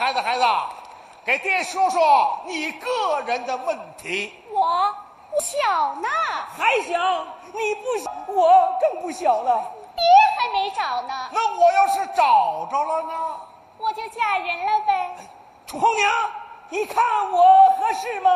孩子，给爹说说你个人的问题。 我不小呢， 还小？你不小，我更不小了。 爹还没找呢。 那我要是找着了呢？ 我就嫁人了呗。 红娘，你看我合适吗？